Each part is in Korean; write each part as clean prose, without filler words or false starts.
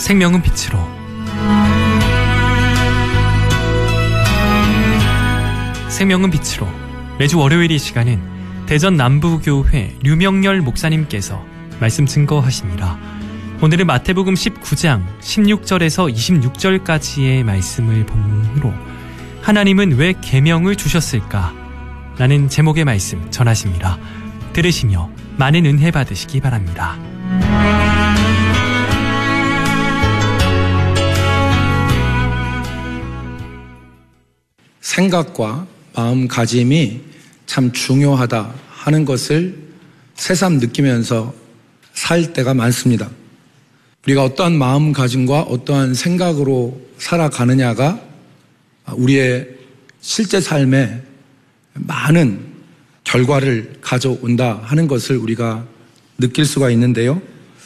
생명은 빛으로. 생명은 빛으로. 매주 월요일 이 시간은 대전 남부교회 류명열 목사님께서 말씀 증거하십니다. 오늘은 마태복음 19장 16절에서 26절까지의 말씀을 본문으로 하나님은 왜 계명을 주셨을까? 라는 제목의 말씀 전하십니다. 들으시며 많은 은혜 받으시기 바랍니다. 생각과 마음가짐이 참 중요하다 하는 것을 새삼 느끼면서 살 때가 많습니다. 우리가 어떠한 마음가짐과 어떠한 생각으로 살아가느냐가 우리의 실제 삶에 많은 결과를 가져온다 하는 것을 우리가 느낄 수가 있는데요.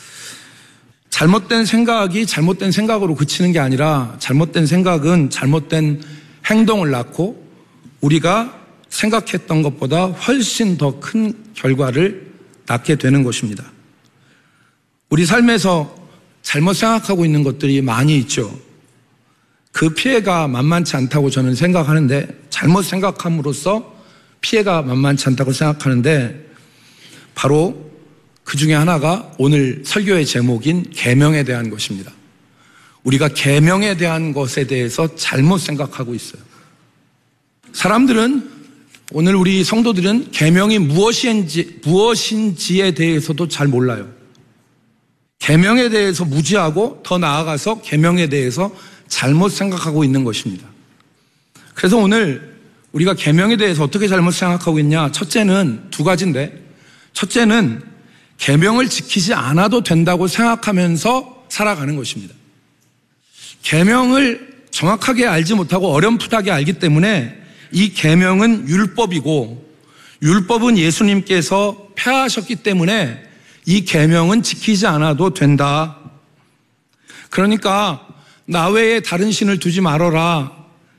잘못된 생각이 잘못된 생각으로 그치는 게 아니라 잘못된 생각은 잘못된 행동을 낳고 우리가 생각했던 것보다 훨씬 더 큰 결과를 낳게 되는 것입니다. 우리 삶에서 잘못 생각하고 있는 것들이 많이 있죠. 그 피해가 만만치 않다고 저는 생각하는데, 잘못 생각함으로써 피해가 만만치 않다고 생각하는데, 바로 그 중에 하나가 오늘 설교의 제목인 계명에 대한 것입니다. 우리가 계명에 대한 것에 대해서 잘못 생각하고 있어요. 사람들은, 오늘 우리 성도들은 계명이 무엇인지에 대해서도 잘 몰라요. 계명에 대해서 무지하고 더 나아가서 계명에 대해서 잘못 생각하고 있는 것입니다. 그래서 오늘 우리가 계명에 대해서 어떻게 잘못 생각하고 있냐? 첫째는 두 가지인데, 첫째는 계명을 지키지 않아도 된다고 생각하면서 살아가는 것입니다. 계명을 정확하게 알지 못하고 어렴풋하게 알기 때문에 이 계명은 율법이고, 율법은 예수님께서 폐하셨기 때문에 이 계명은 지키지 않아도 된다. 그러니까 나 외에 다른 신을 두지 말아라.